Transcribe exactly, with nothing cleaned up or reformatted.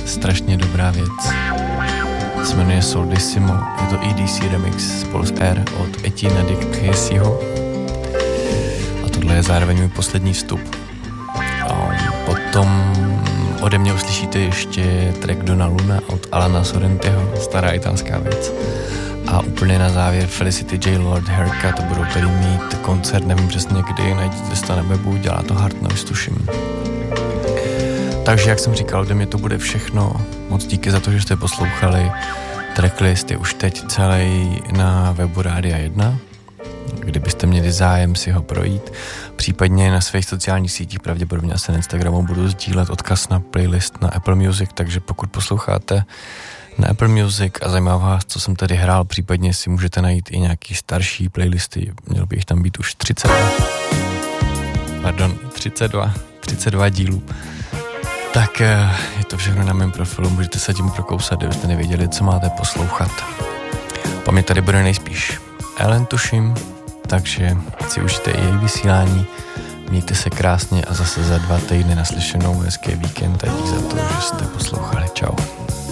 strašně dobrá věc. Se jmenuje Soldissimo, je to E D C remix spolu s R od Etienne de Crécyho. A tohle je zároveň můj poslední vstup. A potom ode mě uslyšíte ještě track Donna Luna od Alana Sorrenteho, stará italská věc. A úplně na závěr Felicity J. Lord Haircut, to budou tady mít koncert, nevím přesně kdy, najděte to na webu, dělá to Hard Noise, tuším. Takže jak jsem říkal, ode mě to bude všechno. Moc díky za to, že jste poslouchali. Tracklist je už teď celý na webu Rádia jedna. Kdybyste měli zájem si ho projít, případně na svých sociálních sítích, pravděpodobně asi na Instagramu budu sdílet odkaz na playlist na Apple Music, takže pokud posloucháte na Apple Music a zajímá vás, co jsem tady hrál, případně si můžete najít i nějaký starší playlisty, mělo by jich tam být už třicet dva. Pardon, třicet dva, třicet dva dílů. Tak je to všechno na mém profilu, můžete se tím prokousat, kdybyste nevěděli, co máte poslouchat. Po mě tady bude nejspíš Ellen, tuším, takže si užijte i její vysílání, mějte se krásně a zase za dva týdny naslyšenou, hezký víkend a dík za to, že jste poslouchali. Čau.